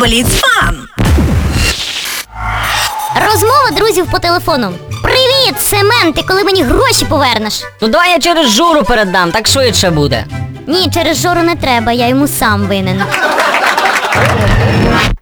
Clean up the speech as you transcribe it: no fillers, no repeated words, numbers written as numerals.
Бліц-фан! Розмова друзів по телефону. Привіт, Семен, ти коли мені гроші повернеш? Ну давай я через Журу передам, так швидше буде. Ні, через Жору не треба, я йому сам винен.